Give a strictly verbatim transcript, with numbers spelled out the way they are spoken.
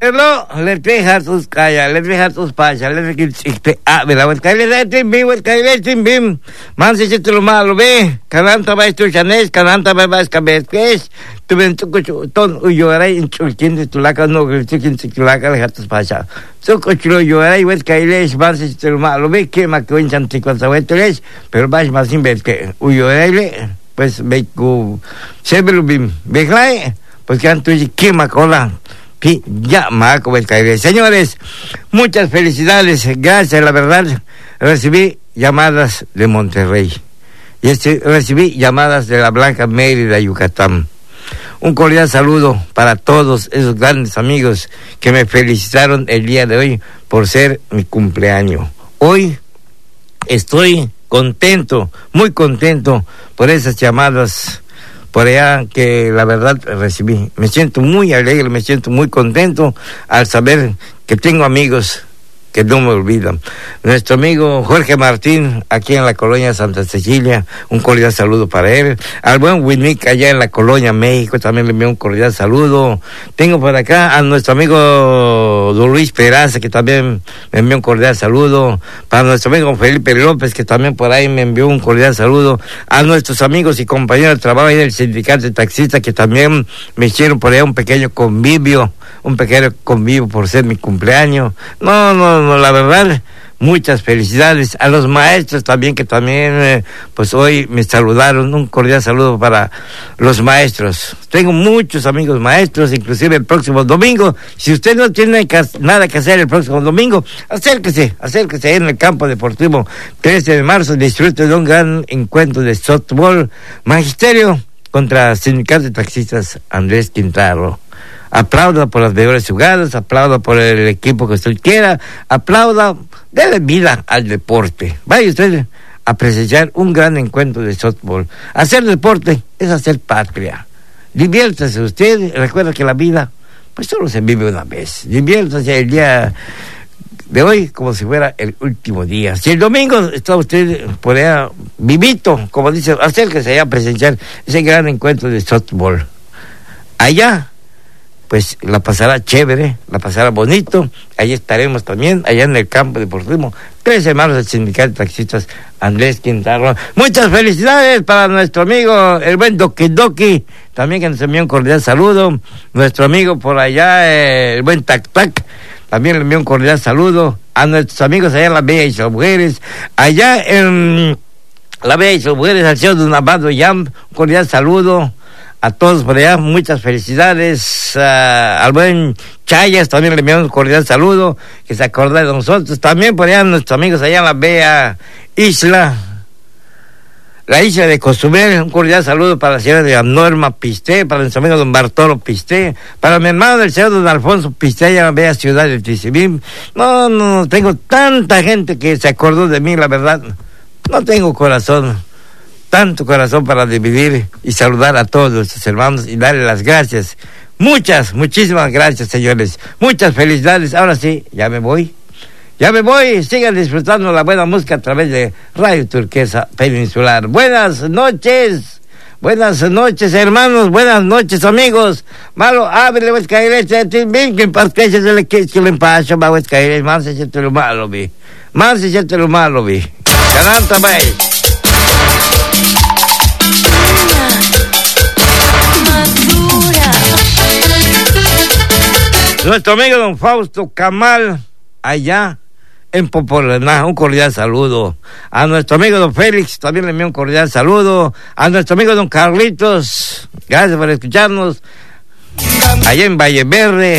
Hello, let's play Hartus Kaya, let's play Hartus Pasha, let's get sixty. Ah, mira, what Kaya, let's be, what Kaya, let's be. Man, si tu lo malo, ve. Cananta va tu chanes, cananta va vas cabez, que es. Tu ven tu cocho, ton, uyorai, in chukin, tu laca, no, chicken, tu laca, Hartus Pasha. So cocho, yorai, what Kaya, man, si tu lo malo, ve, que macoin chantico, sabetres, pero vas más sin ver que uyorai, pues ve ku, se ve lo bim, ve clay, pues que antes, que macola. Ya, Marco el Caire. Señores, muchas felicidades. Gracias, la verdad. Recibí llamadas de Monterrey. Y este, recibí llamadas de la Blanca Mérida, Yucatán. Un cordial saludo para todos esos grandes amigos que me felicitaron el día de hoy por ser mi cumpleaños. Hoy estoy contento, muy contento por esas llamadas por allá que la verdad recibí. Me siento muy alegre, me siento muy contento al saber que tengo amigos que no me olvidan. Nuestro amigo Jorge Martín, aquí en la colonia Santa Cecilia, un cordial saludo para él. Al buen Winnick, allá en la colonia México, también le envío un cordial saludo. Tengo por acá a nuestro amigo Don Luis Peraza, que también me envió un cordial saludo. Para nuestro amigo Felipe López, que también por ahí me envió un cordial saludo. A nuestros amigos y compañeros de trabajo ahí del sindicato de taxistas, que también me hicieron por allá un pequeño convivio, un pequeño convivio por ser mi cumpleaños. No, no, no, la verdad, muchas felicidades. A los maestros también, que también, eh, pues hoy me saludaron. Un cordial saludo para los maestros. Tengo muchos amigos maestros, inclusive el próximo domingo. Si usted no tiene que, nada que hacer el próximo domingo, acérquese, acérquese en el campo deportivo trece de marzo. Disfrute de un gran encuentro de softball. Magisterio contra Sindicato de Taxistas Andrés Quintaro. Aplauda por las mejores jugadas, aplauda por el equipo que usted quiera, aplauda, dele vida al deporte. Vaya usted a presenciar un gran encuentro de softball. Hacer deporte es hacer patria. Diviértase usted, recuerda que la vida pues solo se vive una vez. Diviértase el día de hoy como si fuera el último día. Si el domingo está usted por allá vivito, como dice, acérquese allá a presenciar ese gran encuentro de softball. Allá pues la pasará chévere, la pasará bonito. Ahí estaremos también, allá en el campo deportivo, trece de marzo del Sindicato de Taxistas Andrés Quintaro. Muchas felicidades para nuestro amigo, el buen Doki Doki, también que nos envió un cordial saludo. Nuestro amigo por allá, eh, el buen Tac Tac, también le envió un cordial saludo. A nuestros amigos allá en la Bella y las Mujeres, allá en la Bella y las Mujeres, al señor Don Amado Yam, un cordial saludo. A todos por allá, muchas felicidades. Uh, al buen Chayas también le enviamos un cordial saludo, que se acorda de nosotros. También por allá nuestros amigos allá en la bella isla, la isla de Cozumel, un cordial saludo para la señora de Norma Pisté, para nuestro amigo don Bartolo Pisté, para mi hermano del señor don Alfonso Pisté, allá en la bella ciudad de Tizimín. No, no, tengo tanta gente que se acordó de mí, la verdad. No tengo corazón. Tanto corazón para dividir y saludar a todos nuestros hermanos y darle las gracias. Muchas, muchísimas gracias, señores. Muchas felicidades. Ahora sí, ya me voy. Ya me voy. Sigan disfrutando la buena música a través de Radio Turquesa Peninsular. Buenas noches. Buenas noches, hermanos. Buenas noches, amigos. Malo, ábrele, pues, caer este, bien, que en parte se le quiere, que le empasó, va, pues, caer, más se siente lo malo, vi. Más se siente lo malo, vi. Cananta, bye. Nuestro amigo don Fausto Camal, allá en Popolaná, un cordial saludo. A nuestro amigo don Félix, también le envío un cordial saludo. A nuestro amigo don Carlitos, gracias por escucharnos, allá en Valle Verde.